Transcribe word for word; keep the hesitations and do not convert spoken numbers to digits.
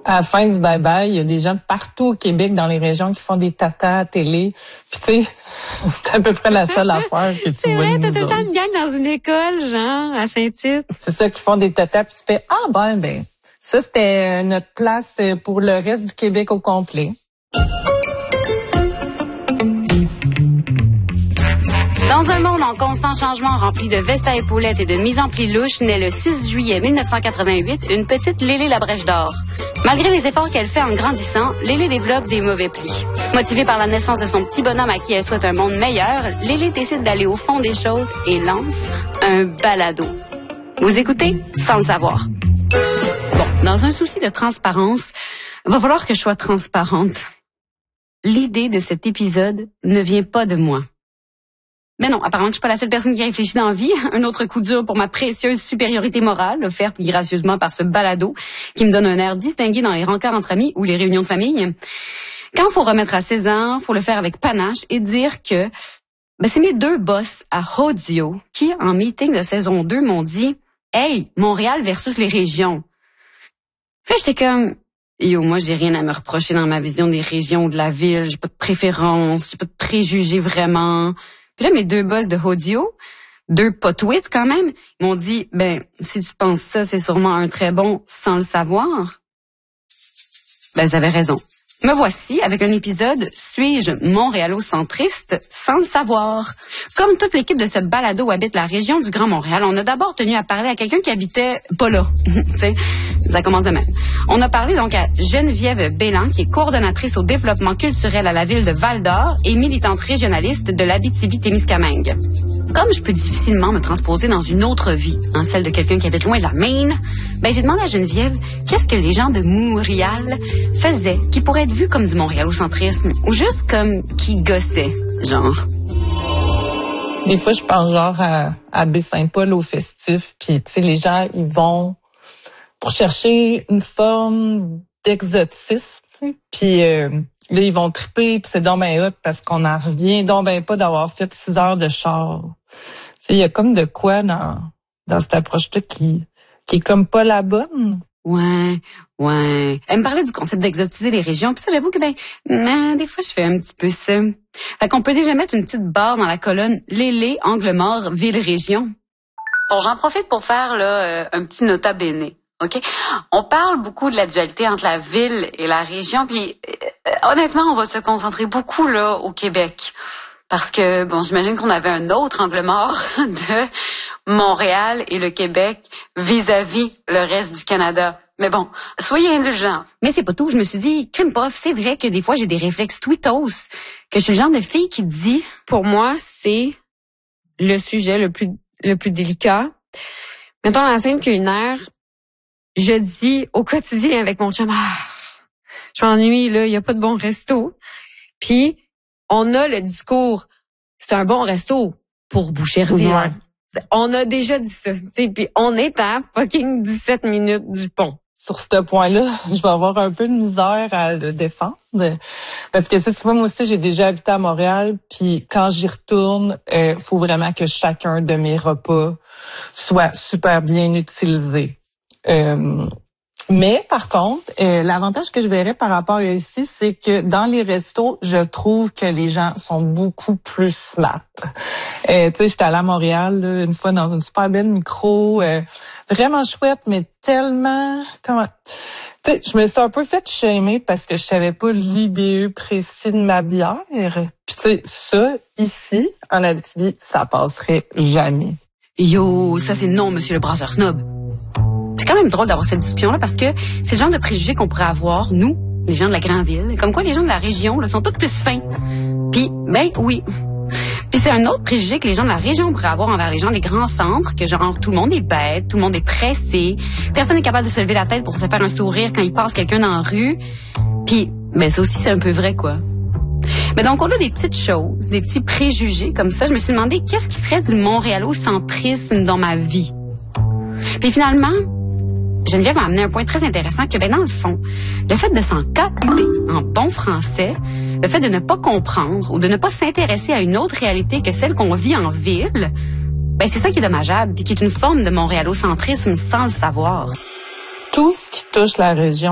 À la fin du bye-bye, il y a des gens partout au Québec, dans les régions, qui font des tatas à télé. Puis tu sais, c'est à peu près la seule affaire que tu c'est vois. C'est vrai, t'as nous tout le temps autres. une gang dans une école, genre, à Saint-Tite. C'est ça, qui font des tatas, puis tu fais, ah ben, ben, ça c'était notre place pour le reste du Québec au complet. Dans un monde en constant changement rempli de vestes à épaulettes et de mise en pli louche, naît le six juillet mille neuf cent quatre-vingt-huit une petite Lélé Labrèche d'or. Malgré les efforts qu'elle fait en grandissant, Lélé développe des mauvais plis. Motivée par la naissance de son petit bonhomme à qui elle souhaite un monde meilleur, Lélé décide d'aller au fond des choses et lance un balado. Vous écoutez sans le savoir. Bon, dans un souci de transparence, va falloir que je sois transparente. L'idée de cet épisode ne vient pas de moi. Mais non, apparemment, je suis pas la seule personne qui réfléchit dans la vie. Un autre coup dur pour ma précieuse supériorité morale, offerte gracieusement par ce balado, qui me donne un air distingué dans les rencarts entre amis ou les réunions de famille. Quand faut remettre à seize ans, faut le faire avec panache et dire que ben, c'est mes deux boss à Audio qui, en meeting de saison deux, m'ont dit « Hey, Montréal versus les régions ». Puis j'étais comme « Yo, moi, j'ai rien à me reprocher dans ma vision des régions ou de la ville. J'ai pas de préférence, j'ai pas de préjugés vraiment. » Puis là, mes deux boss de Audio, deux potwits quand même, ils m'ont dit, ben, si tu penses ça, c'est sûrement un très bon sans le savoir. Ben, ils avaient raison. Me voici avec un épisode « Suis-je montréalocentriste sans le savoir ?» Comme toute l'équipe de ce balado habite la région du Grand Montréal, on a d'abord tenu à parler à quelqu'un qui habitait pas là. Tu sais, ça commence de même. On a parlé donc à Geneviève Bélan, qui est coordonnatrice au développement culturel à la ville de Val-d'Or et militante régionaliste de l'Abitibi-Témiscamingue. Comme je peux difficilement me transposer dans une autre vie, hein, celle de quelqu'un qui habite loin de la Maine, ben j'ai demandé à Geneviève qu'est-ce que les gens de Montréal faisaient qui pourraient être vus comme du montréalocentrisme ou juste comme qui gossaient, genre. Des fois, je pense genre à, à Baie-Saint-Paul au festif, puis tu sais, les gens, ils vont pour chercher une forme d'exotisme, puis euh, là, ils vont triper, puis c'est donc ben hot parce qu'on en revient donc ben pas d'avoir fait six heures de char. Tu sais, il y a comme de quoi dans dans cette approche-là qui qui est comme pas la bonne. Ouais, ouais. Elle me parlait du concept d'exotiser les régions, puis ça, j'avoue que ben, ben, des fois, je fais un petit peu ça. Fait qu'on peut déjà mettre une petite barre dans la colonne Lélé, angle mort, ville-région. Bon, j'en profite pour faire là euh, un petit nota bene. OK? On parle beaucoup de la dualité entre la ville et la région, puis euh, honnêtement, on va se concentrer beaucoup là au Québec. Parce que, bon, j'imagine qu'on avait un autre angle mort de Montréal et le Québec vis-à-vis le reste du Canada. Mais bon, soyez indulgents. Mais c'est pas tout. Je me suis dit, crime prof, c'est vrai que des fois, j'ai des réflexes tweetos, que je suis le genre de fille qui dit... Pour moi, c'est le sujet le plus le plus délicat. Mettons, la scène culinaire, je dis au quotidien avec mon chum, ah, je m'ennuie, là, il y a pas de bon resto. Puis, on a le discours, c'est un bon resto pour Boucherville. Ouais. On a déjà dit ça, tu sais, puis on est à fucking dix-sept minutes du pont. Sur ce point-là, je vais avoir un peu de misère à le défendre. Parce que, tu sais, tu vois, moi aussi, j'ai déjà habité à Montréal, puis quand j'y retourne, euh, faut vraiment que chacun de mes repas soit super bien utilisé. Euh, mais, par contre, euh, l'avantage que je verrais par rapport à ici, c'est que dans les restos, je trouve que les gens sont beaucoup plus smart. Euh, tu sais, j'étais allée à Montréal là, une fois dans une super belle micro, euh, vraiment chouette, mais tellement... comment Tu sais, je me suis un peu fait shamer parce que je savais pas l'I B E précis de ma bière. Puis tu sais, ça, ici, en Abitibi, ça passerait jamais. Yo, ça c'est non, monsieur le brasseur snob. C'est quand même drôle d'avoir cette discussion-là parce que c'est le genre de préjugés qu'on pourrait avoir, nous, les gens de la grande ville. Comme quoi les gens de la région là, sont tous plus fins. Puis, ben oui. Puis c'est un autre préjugé que les gens de la région pourraient avoir envers les gens des grands centres, que genre tout le monde est bête, tout le monde est pressé, personne n'est capable de se lever la tête pour se faire un sourire quand il passe quelqu'un dans la rue. Puis, ben ça aussi c'est un peu vrai quoi. Mais donc, au-delà des petites choses, des petits préjugés comme ça, je me suis demandé qu'est-ce qui serait du montréalocentrisme dans ma vie. Puis finalement, Geneviève m'a amené un point très intéressant que, ben dans le fond, le fait de s'en capter en bon français, le fait de ne pas comprendre ou de ne pas s'intéresser à une autre réalité que celle qu'on vit en ville, ben c'est ça qui est dommageable, puis qui est une forme de montréalocentrisme sans le savoir. Tout ce qui touche la région